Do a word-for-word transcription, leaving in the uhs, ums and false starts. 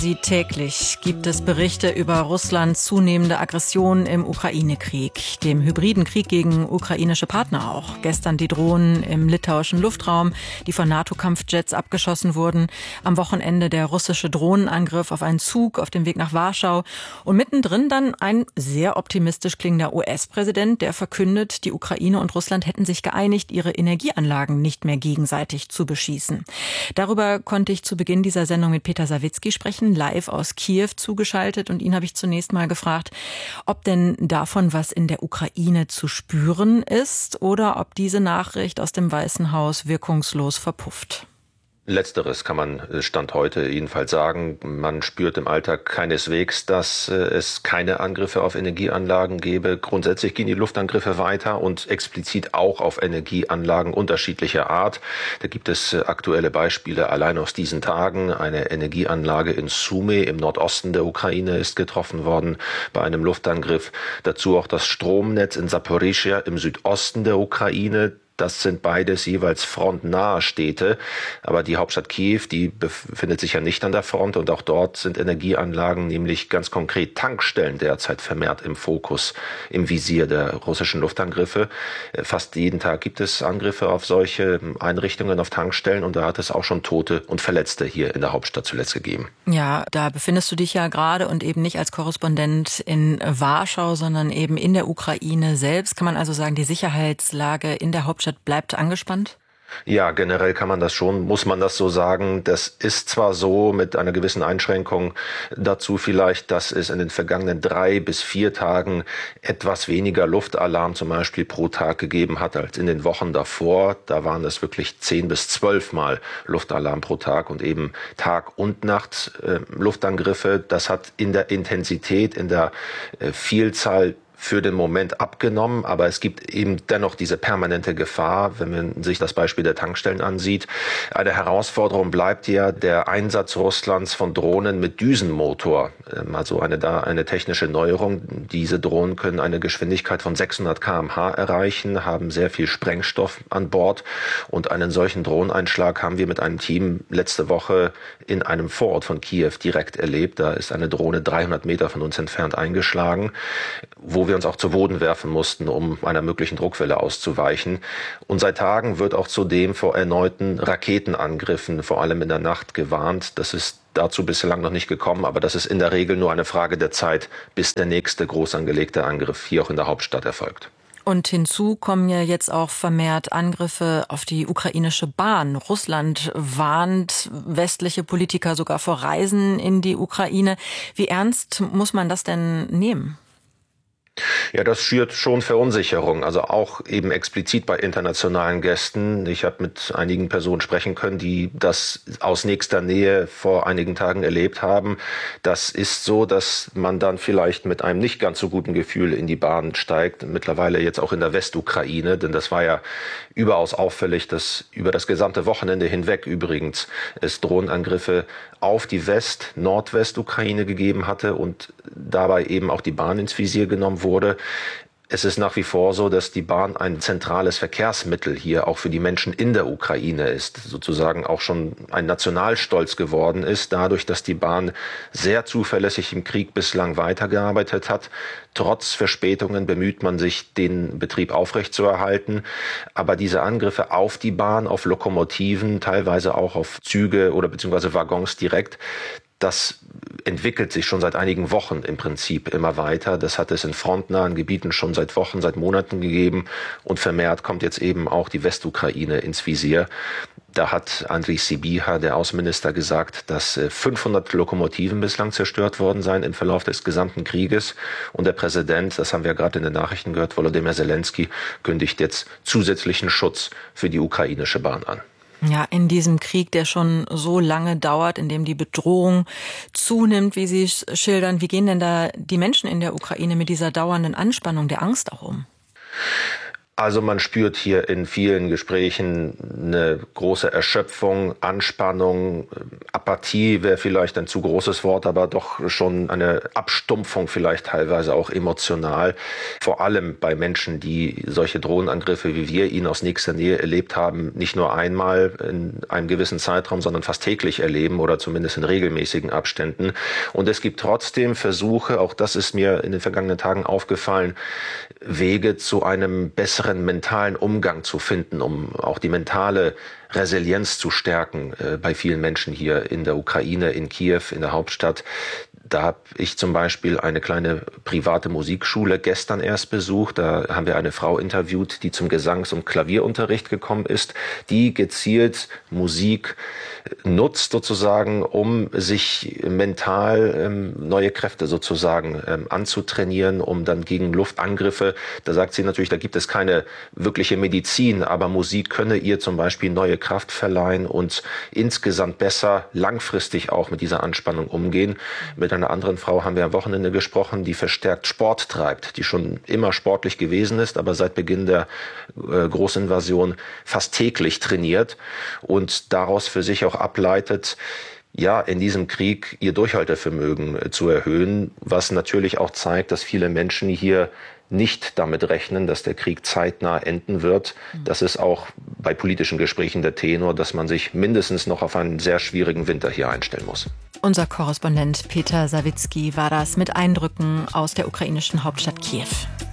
Sie täglich gibt es Berichte über Russlands zunehmende Aggression im Ukraine-Krieg, dem hybriden Krieg gegen ukrainische Partner auch. Gestern die Drohnen im litauischen Luftraum, die von NATO-Kampfjets abgeschossen wurden. Am Wochenende der russische Drohnenangriff auf einen Zug auf dem Weg nach Warschau. Und mittendrin dann ein sehr optimistisch klingender U S-Präsident, der verkündet, die Ukraine und Russland hätten sich geeinigt, ihre Energieanlagen nicht mehr gegenseitig zu beschießen. Darüber konnte ich zu Beginn dieser Sendung mit Peter Sawicki sprechen, live aus Kiew zugeschaltet. Und ihn habe ich zunächst mal gefragt, ob denn davon was in der Ukraine zu spüren ist oder ob diese Nachricht aus dem Weißen Haus wirkungslos verpufft. Letzteres kann man Stand heute jedenfalls sagen. Man spürt im Alltag keineswegs, dass es keine Angriffe auf Energieanlagen gäbe. Grundsätzlich gehen die Luftangriffe weiter und explizit auch auf Energieanlagen unterschiedlicher Art. Da gibt es aktuelle Beispiele allein aus diesen Tagen. Eine Energieanlage in Sumy im Nordosten der Ukraine ist getroffen worden bei einem Luftangriff. Dazu auch das Stromnetz in Saporischschja im Südosten der Ukraine. Das sind beides jeweils frontnahe Städte. Aber die Hauptstadt Kiew, die befindet sich ja nicht an der Front. Und auch dort sind Energieanlagen, nämlich ganz konkret Tankstellen, derzeit vermehrt im Fokus, im Visier der russischen Luftangriffe. Fast jeden Tag gibt es Angriffe auf solche Einrichtungen, auf Tankstellen. Und da hat es auch schon Tote und Verletzte hier in der Hauptstadt zuletzt gegeben. Ja, da befindest du dich ja gerade und eben nicht als Korrespondent in Warschau, sondern eben in der Ukraine selbst. Kann man also sagen, die Sicherheitslage in der Hauptstadt bleibt angespannt? Ja, generell kann man das schon, muss man das so sagen. Das ist zwar so mit einer gewissen Einschränkung dazu vielleicht, dass es in den vergangenen drei bis vier Tagen etwas weniger Luftalarm zum Beispiel pro Tag gegeben hat als in den Wochen davor. Da waren es wirklich zehn bis zwölf Mal Luftalarm pro Tag und eben Tag und Nacht äh, Luftangriffe. Das hat in der Intensität, in der äh, Vielzahl für den Moment abgenommen, aber es gibt eben dennoch diese permanente Gefahr, wenn man sich das Beispiel der Tankstellen ansieht. Eine Herausforderung bleibt ja der Einsatz Russlands von Drohnen mit Düsenmotor, also eine, da eine technische Neuerung. Diese Drohnen können eine Geschwindigkeit von sechshundert Kilometer pro Stunde erreichen, haben sehr viel Sprengstoff an Bord und einen solchen Drohneneinschlag haben wir mit einem Team letzte Woche in einem Vorort von Kiew direkt erlebt. Da ist eine Drohne dreihundert Meter von uns entfernt eingeschlagen, wo wir wir uns auch zu Boden werfen mussten, um einer möglichen Druckwelle auszuweichen. Und seit Tagen wird auch zudem vor erneuten Raketenangriffen, vor allem in der Nacht, gewarnt. Das ist dazu bislang noch nicht gekommen, aber das ist in der Regel nur eine Frage der Zeit, bis der nächste groß angelegte Angriff hier auch in der Hauptstadt erfolgt. Und hinzu kommen ja jetzt auch vermehrt Angriffe auf die ukrainische Bahn. Russland warnt westliche Politiker sogar vor Reisen in die Ukraine. Wie ernst muss man das denn nehmen? Ja, das schürt schon Verunsicherung, also auch eben explizit bei internationalen Gästen. Ich habe mit einigen Personen sprechen können, die das aus nächster Nähe vor einigen Tagen erlebt haben. Das ist so, dass man dann vielleicht mit einem nicht ganz so guten Gefühl in die Bahn steigt. Mittlerweile jetzt auch in der Westukraine, denn das war ja überaus auffällig, dass über das gesamte Wochenende hinweg übrigens es Drohnenangriffe auf die West-, Nordwestukraine gegeben hatte und dabei eben auch die Bahn ins Visier genommen wurde. Es ist nach wie vor so, dass die Bahn ein zentrales Verkehrsmittel hier auch für die Menschen in der Ukraine ist, sozusagen auch schon ein Nationalstolz geworden ist, dadurch, dass die Bahn sehr zuverlässig im Krieg bislang weitergearbeitet hat. Trotz Verspätungen bemüht man sich, den Betrieb aufrechtzuerhalten. Aber diese Angriffe auf die Bahn, auf Lokomotiven, teilweise auch auf Züge oder beziehungsweise Waggons direkt, das entwickelt sich schon seit einigen Wochen im Prinzip immer weiter. Das hat es in frontnahen Gebieten schon seit Wochen, seit Monaten gegeben. Und vermehrt kommt jetzt eben auch die Westukraine ins Visier. Da hat Andriy Sybiha, der Außenminister, gesagt, dass fünfhundert Lokomotiven bislang zerstört worden seien im Verlauf des gesamten Krieges. Und der Präsident, das haben wir gerade in den Nachrichten gehört, Volodymyr Zelensky, kündigt jetzt zusätzlichen Schutz für die ukrainische Bahn an. Ja, in diesem Krieg, der schon so lange dauert, in dem die Bedrohung zunimmt, wie Sie schildern, wie gehen denn da die Menschen in der Ukraine mit dieser dauernden Anspannung, der Angst auch um? Also man spürt hier in vielen Gesprächen eine große Erschöpfung, Anspannung, Apathie wäre vielleicht ein zu großes Wort, aber doch schon eine Abstumpfung vielleicht teilweise auch emotional. Vor allem bei Menschen, die solche Drohnenangriffe, wie wir ihn aus nächster Nähe erlebt haben, nicht nur einmal in einem gewissen Zeitraum, sondern fast täglich erleben oder zumindest in regelmäßigen Abständen. Und es gibt trotzdem Versuche, auch das ist mir in den vergangenen Tagen aufgefallen, Wege zu einem besseren mentalen Umgang zu finden, um auch die mentale Resilienz zu stärken äh, bei vielen Menschen hier in der Ukraine, in Kiew, in der Hauptstadt. Da habe ich zum Beispiel eine kleine private Musikschule gestern erst besucht. Da haben wir eine Frau interviewt, die zum Gesangs- und Klavierunterricht gekommen ist, die gezielt Musik nutzt sozusagen, um sich mental ähm, neue Kräfte sozusagen ähm, anzutrainieren, um dann gegen Luftangriffe, da sagt sie natürlich, da gibt es keine wirkliche Medizin, aber Musik könne ihr zum Beispiel neue Kraft verleihen und insgesamt besser langfristig auch mit dieser Anspannung umgehen. Mit einer anderen Frau haben wir am Wochenende gesprochen, die verstärkt Sport treibt, die schon immer sportlich gewesen ist, aber seit Beginn der äh, Großinvasion fast täglich trainiert und daraus für sich auch ableitet, ja, in diesem Krieg ihr Durchhaltevermögen äh, zu erhöhen, was natürlich auch zeigt, dass viele Menschen hier nicht damit rechnen, dass der Krieg zeitnah enden wird. Das ist auch bei politischen Gesprächen der Tenor, dass man sich mindestens noch auf einen sehr schwierigen Winter hier einstellen muss. Unser Korrespondent Peter Sawicki war das mit Eindrücken aus der ukrainischen Hauptstadt Kiew.